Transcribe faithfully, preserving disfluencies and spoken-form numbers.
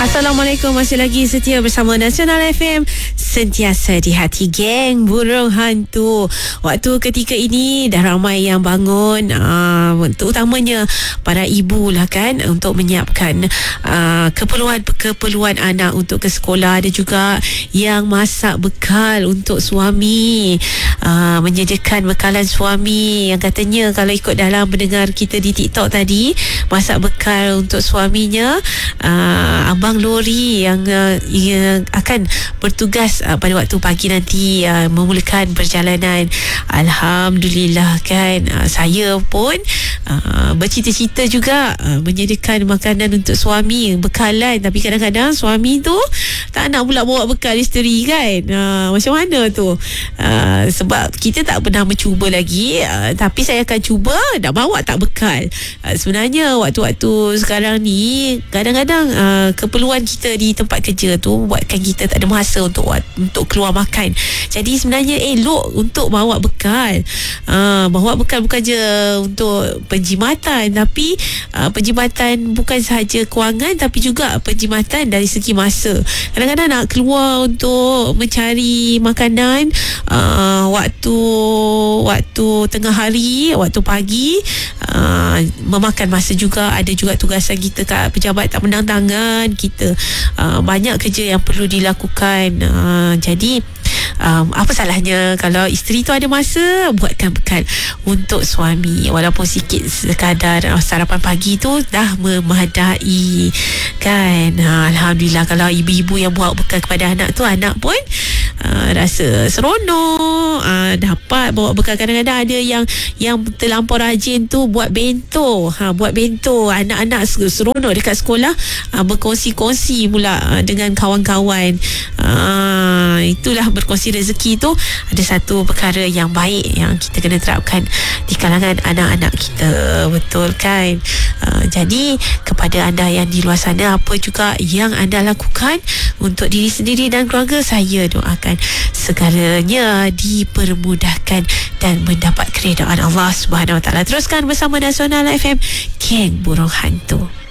Assalamualaikum, masih lagi setia bersama Nasional F M, sentiasa di hati geng burung hantu. Waktu ketika ini dah ramai yang bangun, uh, terutamanya para ibu lah kan, untuk menyiapkan uh, keperluan-keperluan anak untuk ke sekolah. Ada juga yang masak bekal untuk suami, uh, menyediakan bekalan suami yang katanya kalau ikut dalam mendengar kita di TikTok tadi, masak bekal untuk suaminya. uh, Abang lori yang, uh, yang akan bertugas uh, pada waktu pagi nanti uh, memulakan perjalanan. Alhamdulillah kan, uh, saya pun uh, bercita-cita juga uh, menyediakan makanan untuk suami, bekalan. Tapi kadang-kadang suami tu tak nak pula bawa bekal isteri kan. uh, Macam mana tu? uh, Sebab kita tak pernah mencuba lagi, uh, tapi saya akan cuba nak bawa tak bekal. uh, Sebenarnya waktu-waktu sekarang ni, kadang-kadang uh, keperluan kita di tempat kerja tu buatkan kita tak ada masa untuk untuk keluar makan. Jadi sebenarnya elok untuk bawa bekal. uh, Bawa bekal bukan je untuk penjimatan, tapi uh, penjimatan bukan sahaja kewangan, tapi juga penjimatan dari segi masa. Kadang-kadang nak keluar untuk mencari makanan uh, waktu waktu tengah hari, waktu pagi, uh, memakan masa juga. Ada juga tugasan kita kat pejabat tak menang tangan kita, uh, banyak kerja yang perlu dilakukan. uh, jadi Um, apa salahnya kalau isteri tu ada masa buatkan bekal untuk suami, walaupun sikit sekadar uh, sarapan pagi tu dah memadai kan. uh, Alhamdulillah kalau ibu-ibu yang buat bekal kepada anak tu, anak pun uh, rasa seronok, uh, dapat bawa bekal. Kadang-kadang ada yang yang terlampau rajin tu buat bento, ha, buat bento, anak-anak seronok dekat sekolah, uh, berkongsi-kongsi pula uh, dengan kawan-kawan. uh, Itulah berkongsi rezeki tu ada satu perkara yang baik yang kita kena terapkan di kalangan anak-anak kita, betul kan? Uh, jadi kepada anda yang di luar sana, apa juga yang anda lakukan untuk diri sendiri dan keluarga, saya doakan segalanya dipermudahkan dan mendapat keredaan Allah Subhanahu Wa Taala. Teruskan bersama Nasional F M, geng burung hantu.